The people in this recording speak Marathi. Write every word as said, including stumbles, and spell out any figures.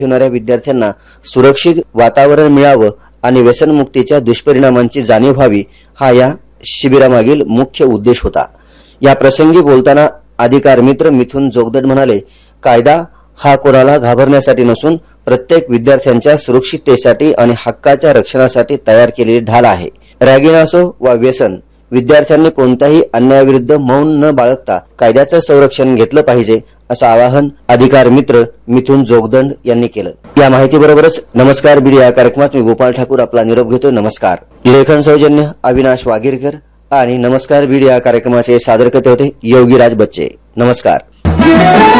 होणाऱ्या विद्यार्थ्यांना सुरक्षित वातावरण मिळावं आणि व्यसनमुक्तीच्या दुष्परिणामांची जाणीव व्हावी हा या शिबिरामागील मुख्य उद्देश होता। या प्रसंगी बोलताना अधिकार मित्र मिथुन जोगदंड म्हणाले, कायदा हा कोणाला घाबरण्यासाठी नसून प्रत्येक विद्यार्थ्यांच्या सुरक्षिततेसाठी आणि हक्काच्या रक्षणासाठी तयार केलेली ढाल आहे। रॅगिंग असो वा व्यसन, विद्यार्थ्यांनी कोणत्याही अन्यायाविरुद्ध मौन न बाळगता कायद्याचं संरक्षण घेतलं पाहिजे असं आवाहन अधिकार मित्र मिथुन जोगदंड यांनी केलं। या माहितीबरोबरच नमस्कार बीड या कार्यक्रमात मी गोपाळ ठाकूर आपला निरोप घेतो। नमस्कार। लेखन सौजन्य अविनाश वागीरकर आणि नमस्कार बीड या कार्यक्रमाचे सादरकर्ते होते योगीराज बच्चे। नमस्कार।